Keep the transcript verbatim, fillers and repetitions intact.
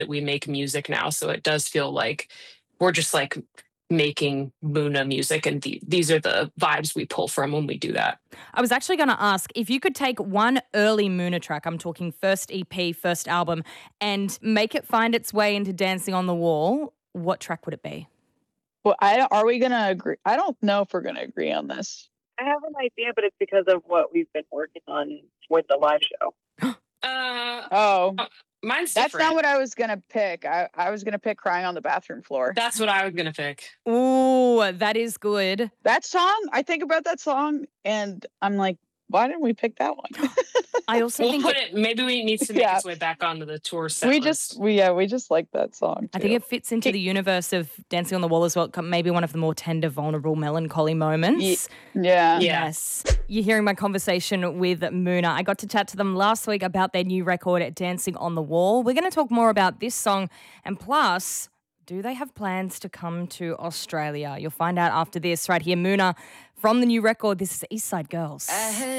that we make music now. So it does feel like we're just like making Muna music, and the, these are the vibes we pull from when we do that. I was actually going to ask if you could take one early Muna track, I'm talking first E P, first album, and make it find its way into Dancing on the Wall, what track would it be? Well, I are we gonna agree? I don't know if we're gonna agree on this. I have an idea, but it's because of what we've been working on with the live show. Uh, Oh, uh, mine's that's different. not what I was gonna pick. I, I was gonna pick "Crying on the Bathroom Floor." That's what I was gonna pick. Ooh, that is good. That song, I think about that song, and I'm like, why didn't we pick that one? I also We'll think put it, it. Maybe we need to make Yeah. its way back onto the tour set we list. just, we yeah, we just like that song. I think too. it fits into the universe of Dancing on the Wall as well. Maybe one of the more tender, vulnerable, melancholy moments. Yeah. Yeah. Yes. You're hearing my conversation with Muna. I got to chat to them last week about their new record, Dancing on the Wall. We're going to talk more about this song, and plus, do they have plans to come to Australia? You'll find out after this right here. Muna from the new record. This is East Side Girls.